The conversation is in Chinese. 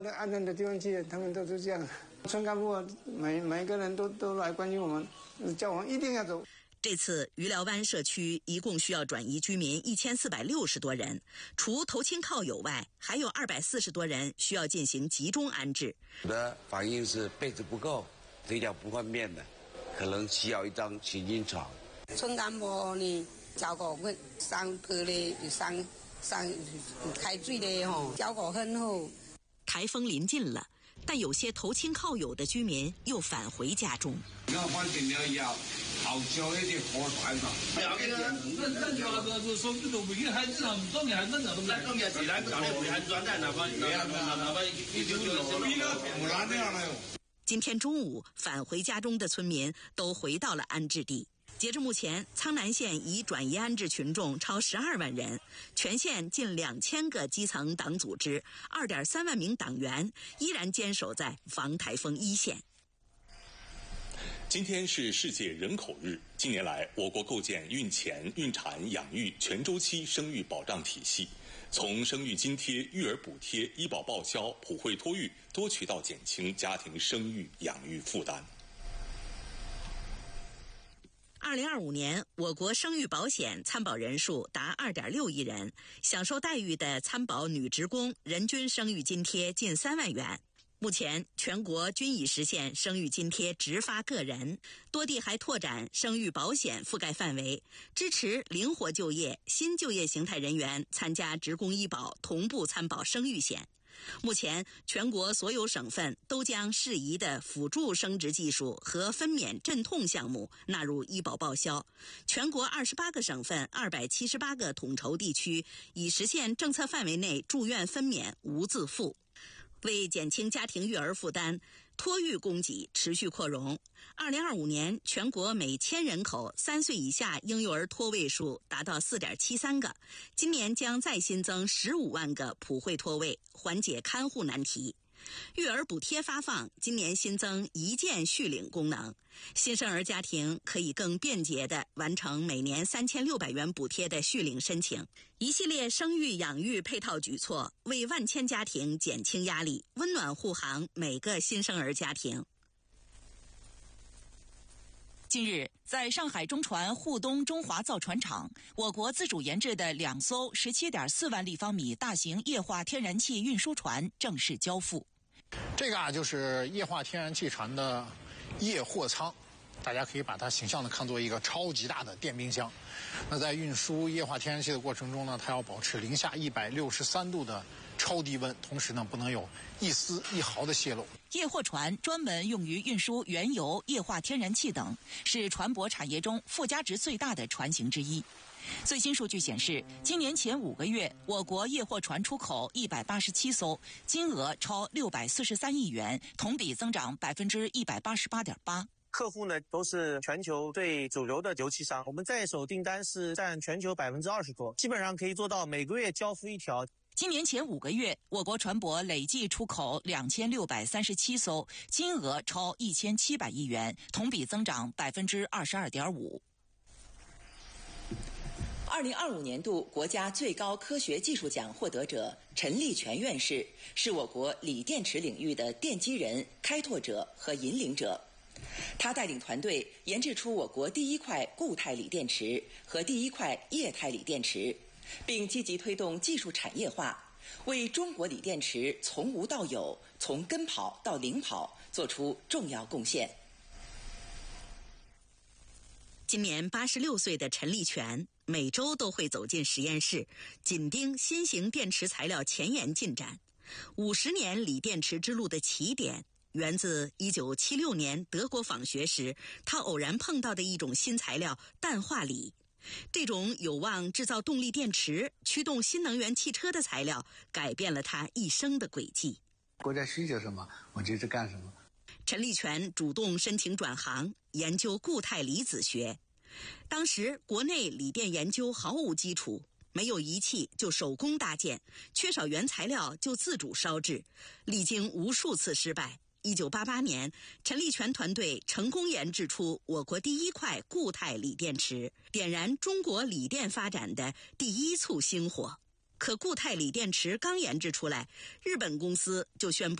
那安全的地方去，他们都是这样。村干部每一个人都来关心我们，叫我们一定要走。 这次鱼寮湾社区一共需要转移居民1460多人，除投亲靠友外，还有240多人需要进行集中安置。 有的反映是被子不够，腿脚不方便的，可能需要一张行军床。 村干部呢，照顾我上坡的上开水的吼，照顾很好。 台风临近了，但有些投亲靠友的居民又返回家中。 要换点了以后，好交一点活团嘛。 今天中午返回家中的村民都回到了安置地。截至目前，苍南县已转移安置群众超12万人，全县近2000个基层党组织、2.3万名党员依然坚守在防台风一线。 今天是世界人口日。近年来，我国构建孕前、孕产、养育全周期生育保障体系，从生育津贴、育儿补贴、医保报销、普惠托育多渠道减轻家庭生育养育负担。 2025年，我国生育保险参保人数达2.6亿人，享受待遇的参保女职工人均生育津贴近3万元。目前，全国均已实现生育津贴直发个人，多地还拓展生育保险覆盖范围，支持灵活就业、新就业形态人员参加职工医保同步参保生育险。目前，全国所有省份都将适宜的辅助生殖技术和分娩镇痛项目纳入医保报销。全国28个省份、278个统筹地区已实现政策范围内住院分娩无自付。为减轻家庭育儿负担，托育供给持续扩容。2025年，全国每1000人口3岁以下婴幼儿托位数达到4.73个，今年将再新增15万个普惠托位，缓解看护难题。育儿补贴发放今年新增一键续领功能，新生儿家庭可以更便捷地完成每年3600元补贴的续领申请。一系列生育养育配套举措，为万千家庭减轻压力，温暖护航每个新生儿家庭。 近日，在上海中船沪东中华造船厂，我国自主研制的2艘17.4万立方米大型液化天然气运输船正式交付。 这个就是液化天然气船的液货舱，大家可以把它形象地看作一个超级大的电冰箱。那在运输液化天然气的过程中呢，它要保持零下163度的超低温，同时呢不能有一丝一毫的泄漏。 液货船专门用于运输原油、液化天然气等，是船舶产业中附加值最大的船型之一。最新数据显示，今年前5个月，我国液货船出口187艘，金额超643亿元，同比增长188.8%。 客户呢都是全球最主流的油气商，我们在手订单是占全球20%多，基本上可以做到每个月交付一条。 今年前5个月，我国船舶累计出口2637艘，金额超1700亿元，同比增长22.5%。 2025年度国家最高科学技术奖获得者陈立全院士是我国锂电池领域的奠基人、开拓者和引领者。他带领团队研制出我国第一块固态锂电池和第一块液态锂电池，并积极推动技术产业化，为中国锂电池从无到有、从跟跑到领跑做出重要贡献。 今年86岁的陈立全每周都会走进实验室，紧盯新型电池材料前沿进展。50年锂电池之路的起点源自1976年德国访学时，他偶然碰到的一种新材料氮化锂。这种有望制造动力电池、驱动新能源汽车的材料，改变了他一生的轨迹。 国家需求什么，我就是干什么。 陈立全主动申请转行，研究固态离子学。当时国内锂电研究毫无基础，没有仪器就手工搭建，缺少原材料就自主烧制，历经无数次失败。1988年，陈立全团队成功研制出我国第一块固态锂电池，点燃中国锂电发展的第一簇星火。 可固态锂电池刚研制出来，日本公司就宣布